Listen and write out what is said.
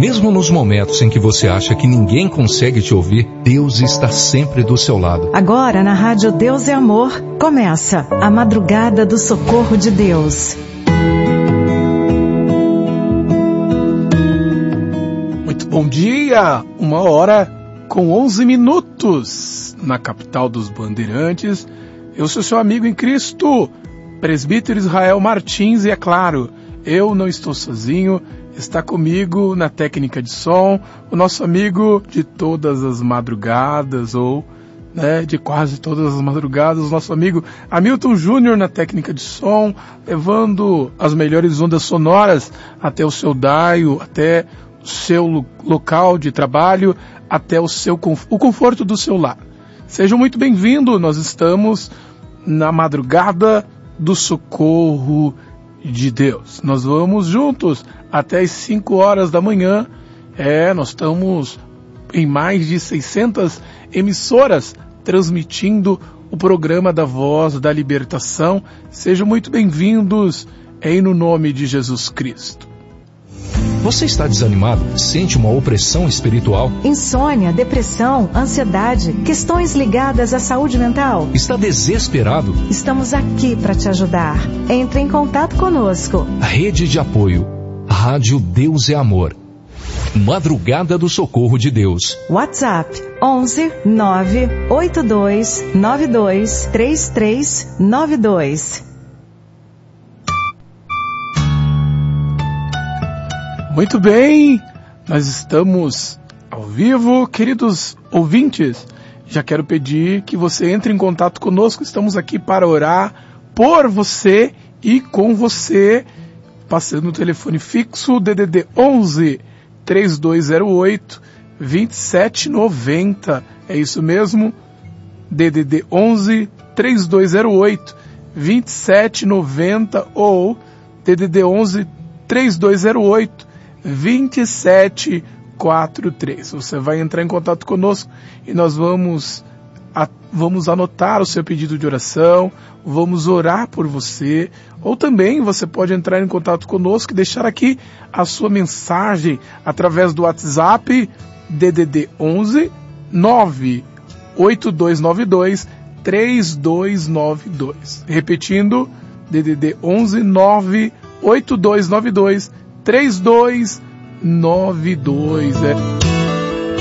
Mesmo nos momentos em que você acha que ninguém consegue te ouvir, Deus está sempre do seu lado. Agora na Rádio Deus é Amor, começa a Madrugada do Socorro de Deus. Muito bom dia, 1h11 na capital dos Bandeirantes. Eu sou seu amigo em Cristo, presbítero Israel Martins, e é claro, eu não estou sozinho, está comigo na técnica de som, o nosso amigo de todas as madrugadas, ou de quase todas as madrugadas, nosso amigo Hamilton Júnior na técnica de som, levando as melhores ondas sonoras até o seu daio, até o seu local de trabalho, até o conforto do seu lar. Sejam muito bem-vindos, nós estamos na Madrugada do Socorro de Deus. Nós vamos juntos até as 5 horas da manhã. Nós estamos em mais de 600 emissoras transmitindo o programa da Voz da Libertação. Sejam muito bem-vindos no nome de Jesus Cristo. Você está desanimado? Sente uma opressão espiritual? Insônia, depressão, ansiedade, questões ligadas à saúde mental? Está desesperado? Estamos aqui para te ajudar. Entre em contato conosco. Rede de apoio. Rádio Deus é Amor. Madrugada do Socorro de Deus. WhatsApp 11 982 92 3392. Muito bem, nós estamos ao vivo, queridos ouvintes. Já quero pedir que você entre em contato conosco. Estamos aqui para orar por você e com você, passando o telefone fixo DDD 11 3208 2790. É isso mesmo, DDD 11 3208 2790 ou DDD 11 3208 2743. Você vai entrar em contato conosco e nós vamos anotar o seu pedido de oração, vamos orar por você, ou também você pode entrar em contato conosco e deixar aqui a sua mensagem através do WhatsApp DDD 11 98292 3292. Repetindo, DDD 11 98292 3292.